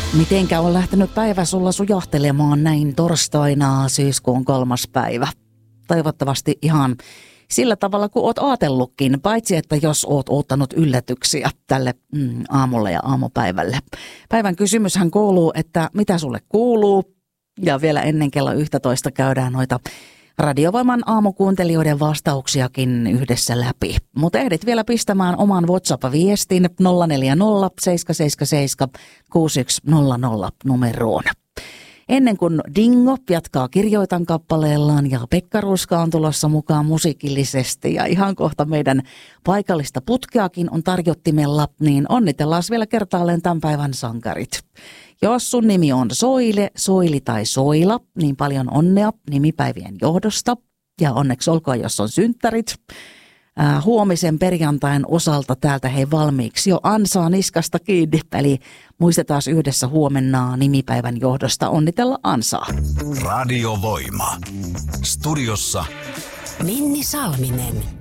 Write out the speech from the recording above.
Mitenkä on lähtenyt päivä sulla sujahtelemaan näin torstaina syyskuun 3. päivä? Toivottavasti ihan sillä tavalla kuin oot ajatellutkin, paitsi että jos oot oottanut yllätyksiä tälle aamulle ja aamupäivälle. Päivän kysymyshän kuuluu, että mitä sulle kuuluu? Ja vielä ennen kello 11 käydään noita Radiovoiman aamukuuntelijoiden vastauksiakin yhdessä läpi. Mutta ehdit vielä pistämään oman WhatsApp-viestin 040 777 6100 numeroon. Ennen kuin Dingo jatkaa Kirjoitan kappaleellaan ja Pekka Ruska on tulossa mukaan musiikillisesti ja ihan kohta meidän paikallista putkeakin on tarjottimella, niin onnitellaan vielä kertaalleen tämän päivän sankarit. Jos sun nimi on Soile, Soili tai Soila, niin paljon onnea nimipäivien johdosta ja onneksi olkoon, jos on synttärit. Huomisen perjantain osalta täältä hei valmiiksi jo ansaa niskasta kiinni, eli muistetaan yhdessä huomenna nimipäivän johdosta onnitella ansaa. Radiovoima. Studiossa Minni Salminen.